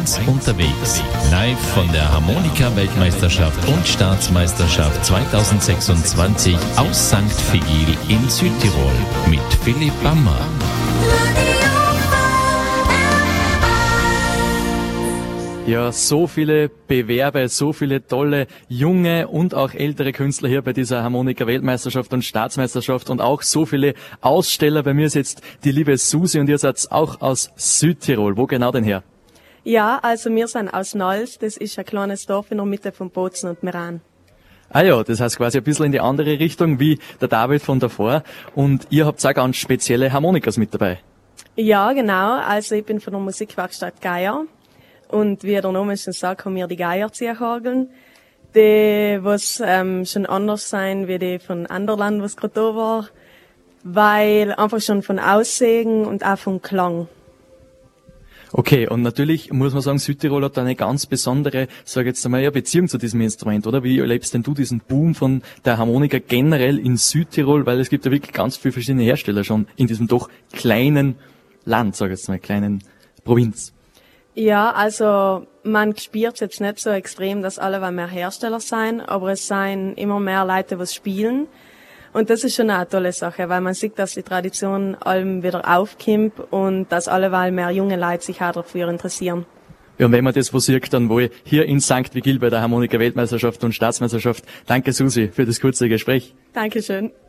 1 unterwegs. Live von der Harmonika-Weltmeisterschaft und Staatsmeisterschaft 2026 aus St. Vigil in Südtirol mit Philipp Bammer. Ja, so viele Bewerber, so viele tolle junge und auch ältere Künstler hier bei dieser Harmonika-Weltmeisterschaft und Staatsmeisterschaft und auch so viele Aussteller. Bei mir ist jetzt die liebe Susi und ihr seid auch aus Südtirol. Wo genau denn her? Ja, also wir sind aus Nals, das ist ein kleines Dorf in der Mitte von Bozen und Meran. Ah ja, das heißt quasi ein bisschen in die andere Richtung wie der David von davor. Und ihr habt auch ganz spezielle Harmonikas mit dabei. Ja, genau. Also ich bin von der Musikwerkstatt Geier. Und wie der Name schon sagt, haben wir die Geierzieherhageln, die was schon anders sein wie die von anderen Ländern, was gerade da war, weil einfach schon von Aussehen und auch vom Klang. Okay, und natürlich muss man sagen, Südtirol hat eine ganz besondere, sage jetzt einmal, Beziehung zu diesem Instrument, oder? Wie erlebst denn du diesen Boom von der Harmonika generell in Südtirol? Weil es gibt ja wirklich ganz viele verschiedene Hersteller schon in diesem doch kleinen Land, sage ich jetzt mal, kleinen Provinz. Ja, also man spürt jetzt nicht so extrem, dass alle mehr Hersteller sein, aber es sind immer mehr Leute, die spielen. Und das ist schon eine tolle Sache, weil man sieht, dass die Tradition allem wieder aufkommt und dass alleweil mehr junge Leute sich auch dafür interessieren. Ja, und wenn man das wo sieht, dann wohl hier in St. Vigil bei der Harmonika-Weltmeisterschaft und Staatsmeisterschaft. Danke, Susi, für das kurze Gespräch. Dankeschön.